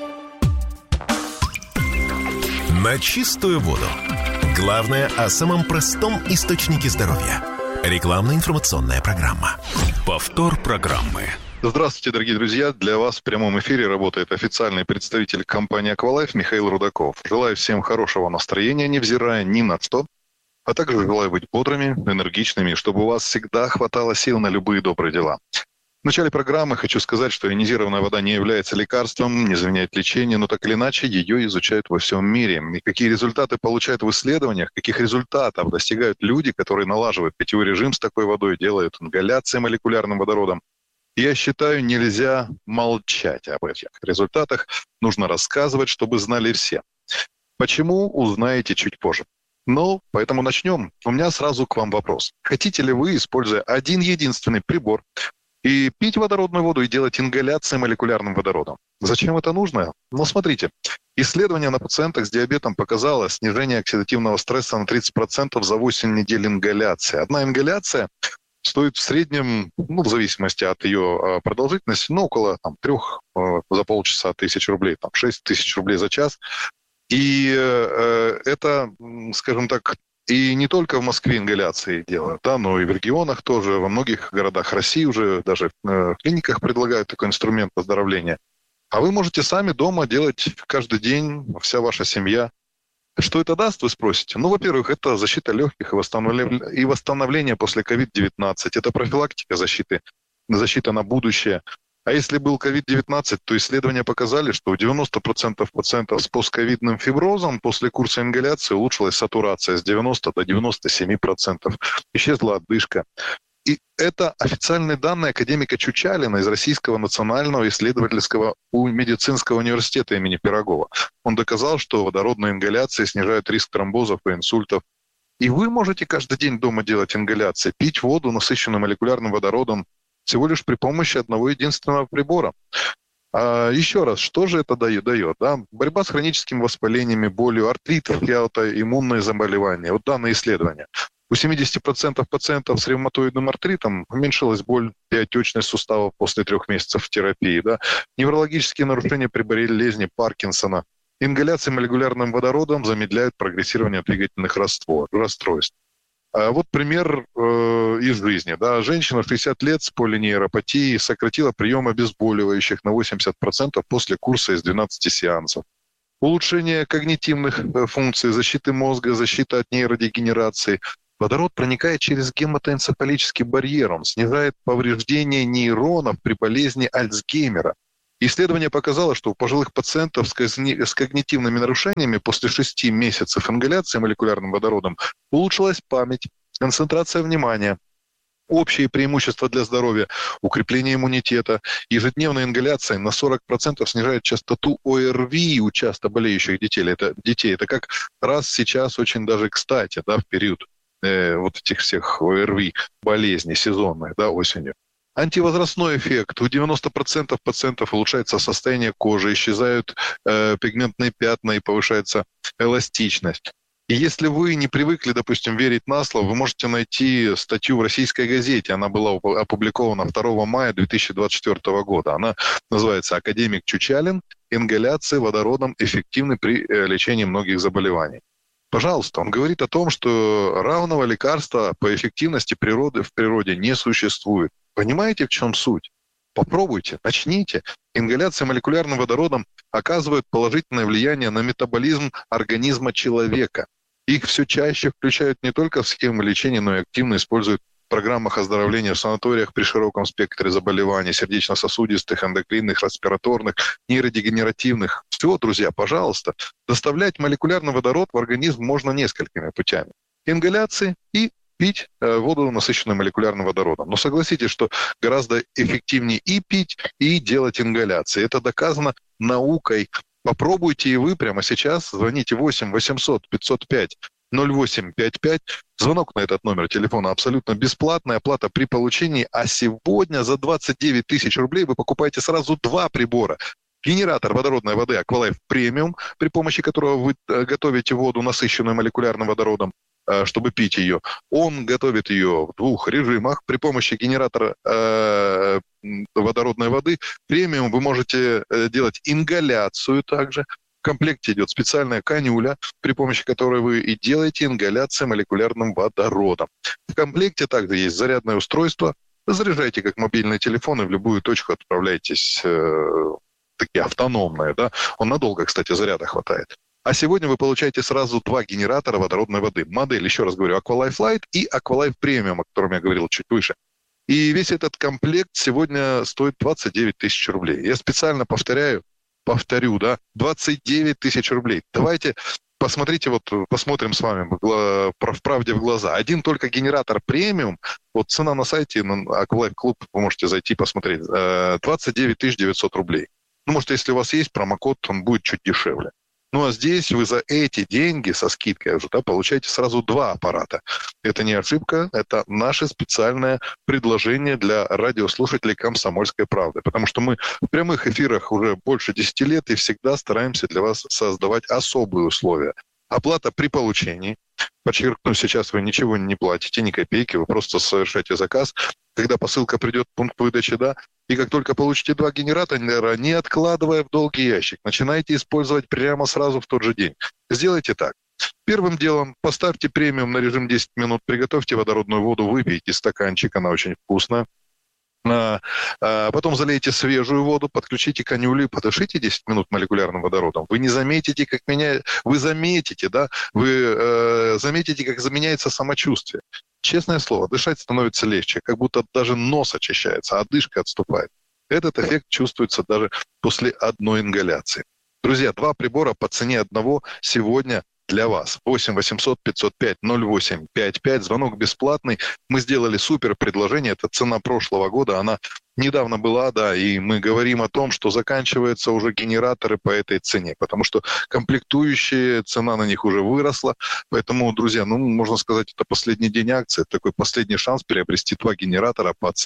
На чистую воду. Главное о самом простом источнике здоровья. Рекламно-информационная программа. Повтор программы. Здравствуйте, дорогие друзья. Для вас в прямом эфире работает официальный представитель компании «Аквалайф» Михаил Рудаков. Желаю всем хорошего настроения, невзирая ни на что. А также желаю быть бодрыми, энергичными, чтобы у вас всегда хватало сил на любые добрые дела. В начале программы хочу сказать, что ионизированная вода не является лекарством, не заменяет лечение, но так или иначе ее изучают во всем мире. И какие результаты получают в исследованиях, каких результатов достигают люди, которые налаживают питьевой режим с такой водой, делают ингаляции молекулярным водородом. Я считаю, нельзя молчать об этих результатах. Нужно рассказывать, чтобы знали все. Почему, узнаете чуть позже. Но поэтому начнем. У меня сразу к вам вопрос. Хотите ли вы, используя один единственный прибор, и пить водородную воду и делать ингаляции молекулярным водородом? Зачем это нужно? Ну, смотрите. Исследование на пациентах с диабетом показало снижение оксидативного стресса на 30% за 8 недель ингаляции. Одна ингаляция стоит в среднем, в зависимости от ее продолжительности, около 3 за полчаса 1000 рублей, 6 тысяч рублей за час. И это, скажем так, и не только в Москве ингаляции делают, но и в регионах тоже, во многих городах России уже даже в клиниках предлагают такой инструмент оздоровления. А вы можете сами дома делать каждый день, вся ваша семья. Что это даст, вы спросите? Во-первых, это защита легких и восстановление после COVID-19. Это профилактика защиты, защита на будущее. А если был COVID-19, то исследования показали, что у 90% пациентов с постковидным фиброзом после курса ингаляции улучшилась сатурация с 90 до 97%. Исчезла одышка. И это официальные данные академика Чучалина из Российского национального исследовательского медицинского университета имени Пирогова. Он доказал, что водородные ингаляции снижают риск тромбозов и инсультов. И вы можете каждый день дома делать ингаляции, пить воду, насыщенную молекулярным водородом, всего лишь при помощи одного единственного прибора. Еще раз, что же это дает? Да? Борьба с хроническими воспалениями, болью, артритом и аутоиммунные заболевания. Вот данные исследования. У 70% пациентов с ревматоидным артритом уменьшилась боль и отечность суставов после 3 месяцев терапии. Да? Неврологические нарушения при болезни Паркинсона. Ингаляции молекулярным водородом замедляют прогрессирование двигательных расстройств. Вот пример из жизни. Да. Женщина в 60 лет с полинейропатией сократила прием обезболивающих на 80% после курса из 12 сеансов. Улучшение когнитивных функций, защиты мозга, защита от нейродегенерации. Водород проникает через гематоэнцефалический барьер, он снижает повреждение нейронов при болезни Альцгеймера. Исследование показало, что у пожилых пациентов с когнитивными нарушениями после 6 месяцев ингаляции молекулярным водородом улучшилась память, концентрация внимания, общие преимущества для здоровья, укрепление иммунитета. Ежедневная ингаляция на 40% снижает частоту ОРВИ у часто болеющих детей. Это как раз сейчас очень даже кстати, да, в период вот этих всех ОРВИ болезней сезонных, да, осенью. Антивозрастной эффект. У 90% пациентов улучшается состояние кожи, исчезают пигментные пятна и повышается эластичность. И если вы не привыкли, допустим, верить на слово, вы можете найти статью в «Российской газете». Она была опубликована 2 мая 2024 года. Она называется «Академик Чучалин. Ингаляции водородом эффективны при лечении многих заболеваний». Пожалуйста, он говорит о том, что равного лекарства по эффективности в природе не существует. Понимаете, в чем суть? Попробуйте, начните. Ингаляция молекулярным водородом оказывает положительное влияние на метаболизм организма человека. Их все чаще включают не только в схемы лечения, но и активно используют в программах оздоровления в санаториях при широком спектре заболеваний, сердечно-сосудистых, эндокринных, респираторных, нейродегенеративных. Все, друзья, пожалуйста, доставлять молекулярный водород в организм можно несколькими путями. Ингаляции и пить воду, насыщенную молекулярным водородом. Но согласитесь, что гораздо эффективнее и пить, и делать ингаляции. Это доказано наукой. Попробуйте и вы прямо сейчас. Звоните 8 800 505 0855. Звонок на этот номер телефона абсолютно бесплатный. Оплата при получении. А сегодня за 29 тысяч рублей вы покупаете сразу 2 прибора. Генератор водородной воды Aqualife Premium, при помощи которого вы готовите воду, насыщенную молекулярным водородом, чтобы пить ее. Он готовит ее в 2 режимах. При помощи генератора водородной воды премиум вы можете делать ингаляцию также. В комплекте идет специальная канюля, при помощи которой вы и делаете ингаляцию молекулярным водородом. В комплекте также есть зарядное устройство. Вы заряжаете как мобильный телефон и в любую точку отправляетесь, такие автономные. Да? Он надолго, кстати, заряда хватает. А сегодня вы получаете сразу 2 генератора водородной воды. Модель, еще раз говорю, Aqualife Light и Aqualife Premium, о котором я говорил чуть выше. И весь этот комплект сегодня стоит 29 тысяч рублей. Я специально повторю, да, 29 тысяч рублей. Давайте посмотрим с вами в правде в глаза. Один только генератор премиум, вот цена на сайте, на Aqualife Club, вы можете зайти посмотреть, 29 900 рублей. Ну, может, если у вас есть промокод, он будет чуть дешевле. Ну, а здесь вы за эти деньги, со скидкой уже, да, получаете сразу 2 аппарата. Это не ошибка, это наше специальное предложение для радиослушателей «Комсомольской правды». Потому что мы в прямых эфирах уже больше 10 лет и всегда стараемся для вас создавать особые условия. Оплата при получении. Подчеркну, сейчас вы ничего не платите, ни копейки, вы просто совершаете заказ. Когда посылка придет в пункт выдачи, да, и как только получите 2 генератора, не откладывая в долгий ящик, начинайте использовать прямо сразу в тот же день. Сделайте так. Первым делом поставьте премиум на режим 10 минут, приготовьте водородную воду, выпейте стаканчик, она очень вкусная. Потом залейте свежую воду, подключите канюлю и подышите 10 минут молекулярным водородом. Вы не заметите, как вы заметите, да, вы заметите, как заменяется самочувствие. Честное слово, дышать становится легче, как будто даже нос очищается, а одышка отступает. Этот эффект чувствуется даже после одной ингаляции. Друзья, 2 прибора по цене одного сегодня для вас. 8 800 505 0855. Звонок бесплатный. Мы сделали супер предложение. Это цена прошлого года. Она недавно была, да, и мы говорим о том, что заканчиваются уже генераторы по этой цене, потому что комплектующие, цена на них уже выросла. Поэтому, друзья, можно сказать, это последний день акции, такой последний шанс приобрести 2 генератора по цене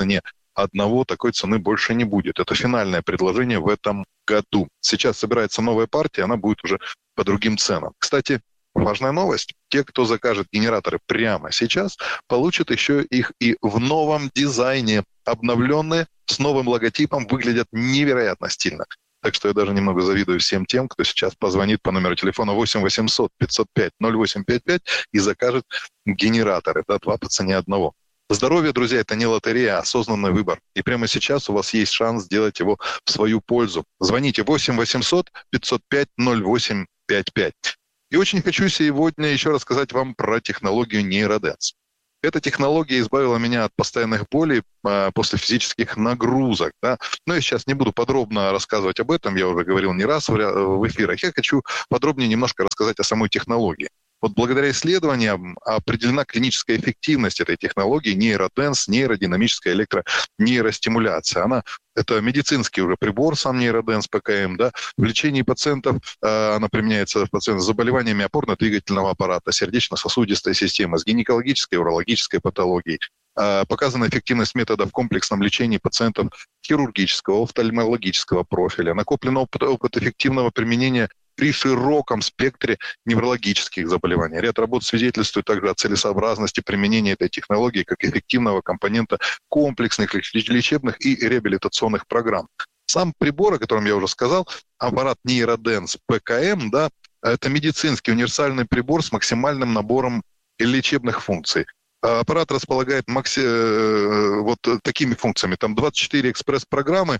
одного такой цены больше не будет. Это финальное предложение в этом году. Сейчас собирается новая партия, она будет уже по другим ценам. Кстати, важная новость. Те, кто закажет генераторы прямо сейчас, получат еще их и в новом дизайне. Обновленные, с новым логотипом, выглядят невероятно стильно. Так что я даже немного завидую всем тем, кто сейчас позвонит по номеру телефона 8 800 505 0855 и закажет генераторы. Да, 2 по цене одного. Здоровье, друзья, это не лотерея, а осознанный выбор. И прямо сейчас у вас есть шанс сделать его в свою пользу. Звоните 8 800 505 0855. И очень хочу сегодня еще рассказать вам про технологию нейроденс. Эта технология избавила меня от постоянных болей после физических нагрузок. Да? Но я сейчас не буду подробно рассказывать об этом, я уже говорил не раз в эфирах. Я хочу подробнее немножко рассказать о самой технологии. Вот благодаря исследованиям определена клиническая эффективность этой технологии нейроденс, нейродинамическая электронейростимуляция. Это медицинский уже прибор, сам нейроденс ПКМ. Да? В лечении пациентов она применяется в пациентах с заболеваниями опорно-двигательного аппарата, сердечно-сосудистой системы, с гинекологической и урологической патологией. Показана эффективность метода в комплексном лечении пациентов хирургического, офтальмологического профиля. Накоплен опыт эффективного применения при широком спектре неврологических заболеваний. Ряд работ свидетельствует также о целесообразности применения этой технологии как эффективного компонента комплексных лечебных и реабилитационных программ. Сам прибор, о котором я уже сказал, аппарат нейроденс ПКМ, да, это медицинский универсальный прибор с максимальным набором лечебных функций. Аппарат располагает вот такими функциями. Там 24 экспресс-программы.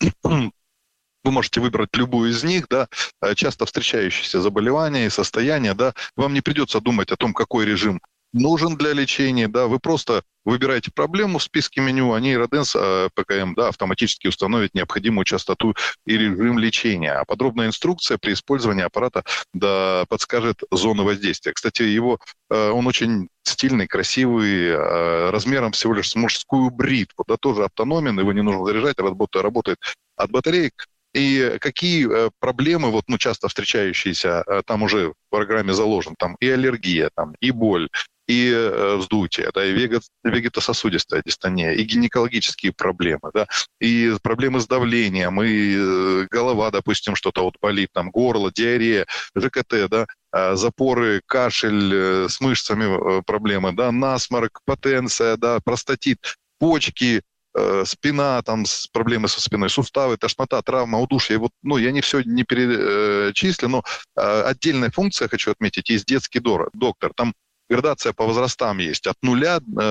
Вы можете выбрать любую из них, да, часто встречающиеся заболевания и состояния, да, вам не придется думать о том, какой режим нужен для лечения, да, вы просто выбираете проблему в списке меню, а нейроденс ПКМ, да, автоматически установит необходимую частоту и режим лечения. А подробная инструкция при использовании аппарата подскажет зону воздействия. Кстати, он очень стильный, красивый, размером всего лишь с мужскую бритву, да, тоже автономен, его не нужно заряжать, работает от батареек. И какие проблемы, часто встречающиеся, там уже в программе заложен, там и аллергия, там и боль, и вздутие, да, и вегетососудистая дистония, и гинекологические проблемы, да, и проблемы с давлением, и голова, допустим, что-то болит, там горло, диарея, ЖКТ, да, запоры, кашель, с мышцами проблемы, да, насморк, потенция, да, простатит, почки, спина, там проблемы со спиной, суставы, тошнота, травма, удушье. Я не все не перечислю, но отдельная функция, хочу отметить, есть детский доктор. Там градация по возрастам есть от 0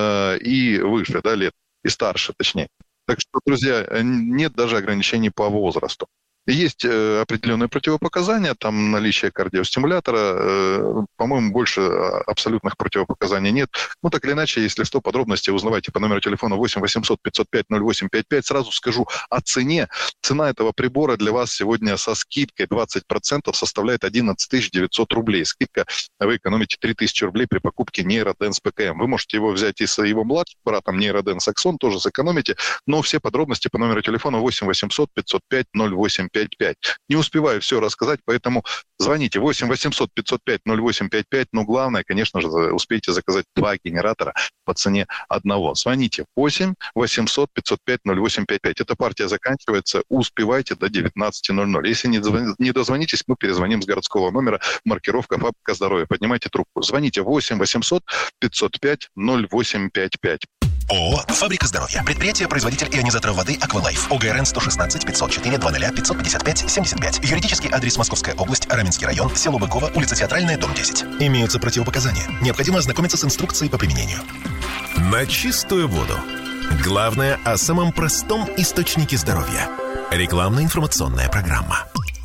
и выше, да, лет, и старше, точнее. Так что, друзья, нет даже ограничений по возрасту. Есть определенные противопоказания, там наличие кардиостимулятора, по-моему, больше абсолютных противопоказаний нет. Так или иначе, если что, подробности узнавайте по номеру телефона 8 800 505 0855. Сразу скажу о цене. Цена этого прибора для вас сегодня со скидкой 20% составляет 11 900 рублей. Скидка, вы экономите 3000 рублей при покупке нейроденс ПКМ. Вы можете его взять и с его младшим братом нейроденс Аксон, тоже сэкономите, но все подробности по номеру телефона 8 800 505 0855. Не успеваю все рассказать, поэтому звоните 8 800 505 0855. Но главное, конечно же, успейте заказать 2 генератора по цене одного. Звоните 8 800 505 0855. Эта партия заканчивается, успевайте до 19:00. Если не дозвонитесь, мы перезвоним с городского номера, маркировка «Фабрика здоровья». Поднимайте трубку. Звоните 8 800 505 0855. ООО «Фабрика здоровья». Предприятие-производитель ионизаторов воды «Аквалайф». ОГРН 116 504 00 555 75. Юридический адрес: Московская область, Раменский район, село Быково, улица Театральная, дом 10. Имеются противопоказания. Необходимо ознакомиться с инструкцией по применению. На чистую воду. Главное о самом простом источнике здоровья. Рекламно-информационная программа.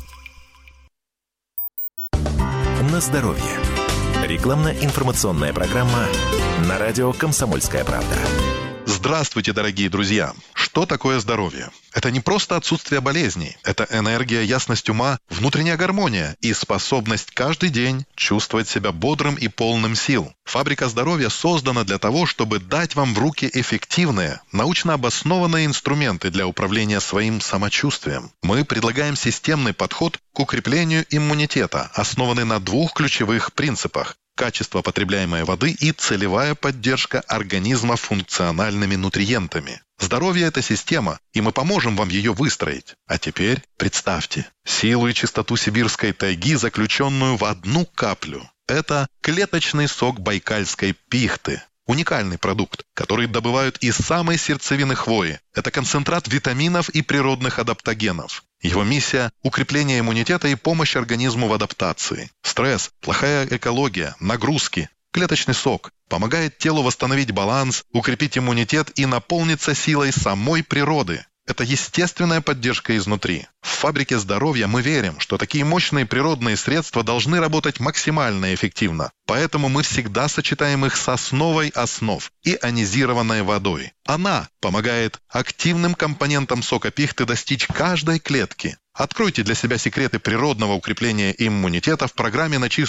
На здоровье. Рекламно-информационная программа на радио «Комсомольская правда». Здравствуйте, дорогие друзья! Что такое здоровье? Это не просто отсутствие болезней. Это энергия, ясность ума, внутренняя гармония и способность каждый день чувствовать себя бодрым и полным сил. Фабрика здоровья создана для того, чтобы дать вам в руки эффективные, научно обоснованные инструменты для управления своим самочувствием. Мы предлагаем системный подход к укреплению иммунитета, основанный на 2 ключевых принципах: качество потребляемой воды и целевая поддержка организма функциональными нутриентами. Здоровье – это система, и мы поможем вам ее выстроить. А теперь представьте силу и чистоту сибирской тайги, заключенную в одну каплю. Это клеточный сок байкальской пихты. Уникальный продукт, который добывают из самой сердцевины хвои. Это концентрат витаминов и природных адаптогенов. Его миссия – укрепление иммунитета и помощь организму в адаптации. Стресс, плохая экология, нагрузки. Клеточный сок помогает телу восстановить баланс, укрепить иммунитет и наполниться силой самой природы. Это естественная поддержка изнутри. В фабрике здоровья мы верим, что такие мощные природные средства должны работать максимально эффективно. Поэтому мы всегда сочетаем их с основой основ – ионизированной водой. Она помогает активным компонентам сока пихты достичь каждой клетки. Откройте для себя секреты природного укрепления иммунитета в программе «На чистую